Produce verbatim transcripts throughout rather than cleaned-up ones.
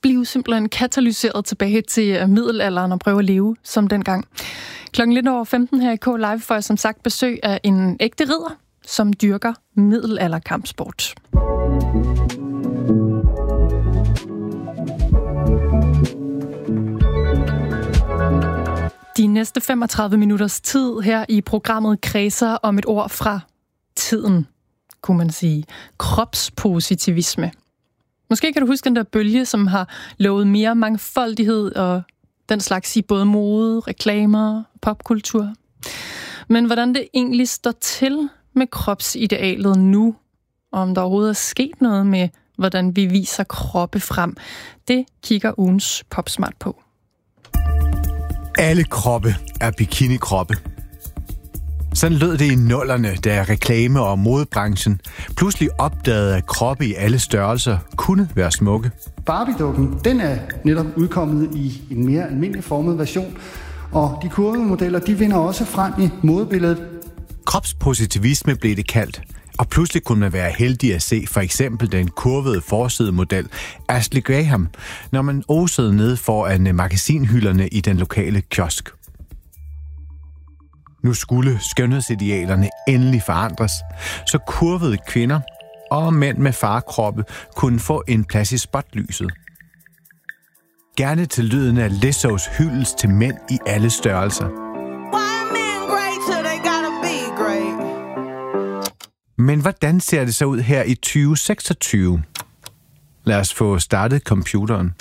blive simpelthen katalyseret tilbage til middelalderen og prøve at leve som dengang. Klokken lidt over femten her i K Live får jeg som sagt besøg af en ægte ridder, som dyrker middelalderkampsport. De næste femogtredive minutters tid her i programmet kredser om et ord fra tiden, kunne man sige. Kropspositivisme. Måske kan du huske den der bølge, som har lovet mere mangfoldighed og den slags i både mode, reklamer og popkultur. Men hvordan det egentlig står til med kropsidealet nu, og om der overhovedet er sket noget med, hvordan vi viser kroppe frem, det kigger ugens Popsmart på. Alle kroppe er bikinikroppe. Sådan lød det i nullerne, da reklame- og modebranchen pludselig opdagede, at kroppe i alle størrelser kunne være smukke. Barbie-dukken, den er netop udkommet i en mere almindelig formet version, og de kurvede modeller, de vinder også frem i modebilledet. Kropspositivisme blev det kaldt, og pludselig kunne man være heldig at se for eksempel den kurvede forsidemodel Ashley Graham, når man osede ned foran magasinhylderne i den lokale kiosk. Nu skulle skønhedsidealerne endelig forandres, så kurvede kvinder og mænd med farkroppe kunne få en plads i spotlyset. Gerne til lyden af Lizzo's hyldest til mænd i alle størrelser. Men hvordan ser det så ud her i tyve seksogtyve? Lad os få startet computeren.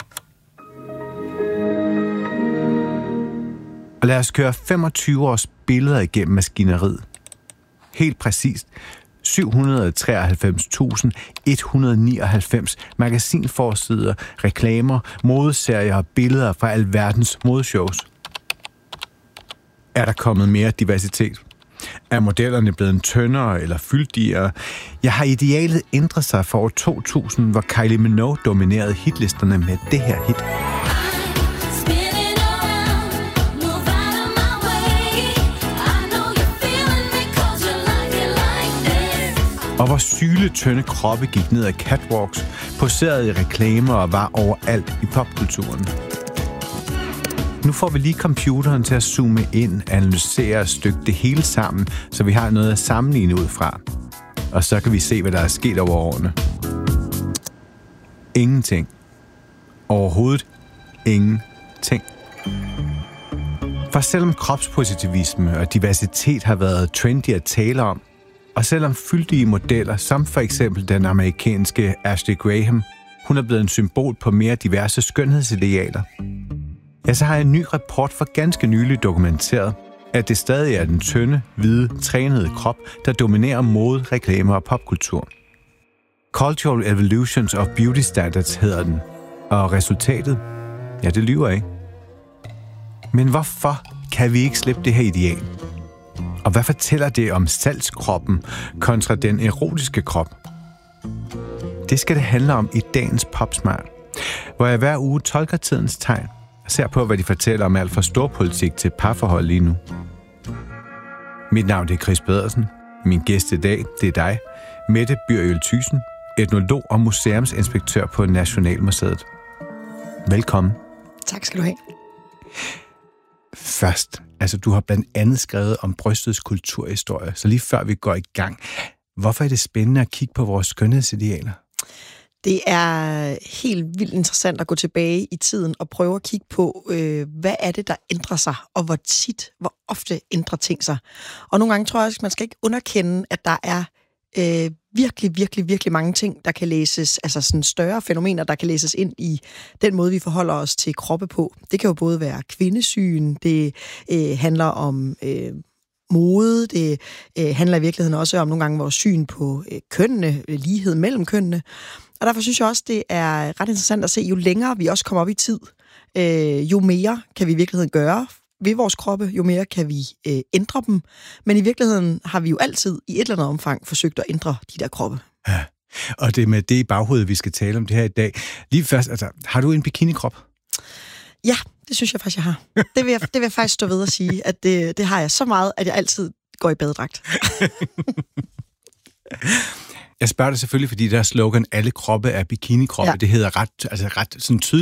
Og lad os køre femogtyve års billeder igennem maskineriet. Helt præcist syv hundrede treoghalvfems tusind et hundrede nioghalvfems magasinforsider, reklamer, modeserier og billeder fra alverdens modeshows. Er der kommet mere diversitet? Er modellerne blevet tyndere eller fyldigere? Jeg har idealet ændret sig for år to tusind, hvor Kylie Minogue dominerede hitlisterne med det her hit. Og hvor syletynde kroppe gik ned ad catwalks, poserede i reklamer og var overalt i popkulturen. Nu får vi lige computeren til at zoome ind, analysere og stykke det hele sammen, så vi har noget at sammenligne ud fra. Og så kan vi se, hvad der er sket over årene. Ingenting. Overhovedet ingenting. For selvom kropspositivisme og diversitet har været trendy at tale om, og selvom fyldige modeller, som for eksempel den amerikanske Ashley Graham, hun er blevet en symbol på mere diverse skønhedsidealer, ja, så har en ny rapport for ganske nylig dokumenteret, at det stadig er den tynde, hvide, trænede krop, der dominerer mode, reklamer og popkultur. Cultural Evolutions of Beauty Standards hedder den, og resultatet, ja, det lyver ikke. Men hvorfor kan vi ikke slippe det her ideal? Og hvad fortæller det om salgskroppen kontra den erotiske krop? Det skal det handle om i dagens Popsmart, hvor jeg hver uge tolker tidens tegn og ser på, hvad de fortæller om alt fra storpolitik til parforhold lige nu. Mit navn er Chris Pedersen. Min gæst i dag, det er dig, Mette Byrjøl Thyssen, etnolog og museumsinspektør på Nationalmuseet. Velkommen. Tak skal du have. Først, altså du har blandt andet skrevet om brystets kulturhistorie, så lige før vi går i gang, hvorfor er det spændende at kigge på vores skønhedsidealer? Det er helt vildt interessant at gå tilbage i tiden og prøve at kigge på, øh, hvad er det, der ændrer sig, og hvor tit, hvor ofte ændrer ting sig. Og nogle gange tror jeg også, man skal ikke underkende, at der er øh, virkelig, virkelig, virkelig mange ting, der kan læses, altså sådan større fænomener, der kan læses ind i den måde, vi forholder os til kroppe på. Det kan jo både være kvindesyn, det øh, handler om øh, mode, det øh, handler i virkeligheden også om nogle gange vores syn på øh, kønnene, lighed mellem kønnene. Og derfor synes jeg også, det er ret interessant at se, jo længere vi også kommer op i tid, øh, jo mere kan vi i virkeligheden gøre ved vores kroppe, jo mere kan vi øh, ændre dem. Men i virkeligheden har vi jo altid i et eller andet omfang forsøgt at ændre de der kroppe. Ja, og det er med det i baghovedet, vi skal tale om det her i dag. Lige først, altså, har du en bikinikrop? Ja, det synes jeg faktisk, jeg har. Det vil jeg, det vil jeg faktisk stå ved at sige, at det, det har jeg så meget, at jeg altid går i badedragt. Jeg spørger dig selvfølgelig, fordi der er slogan, alle kroppe er bikinikroppe. Ja. Det hedder ret, altså ret sådan tydeligt.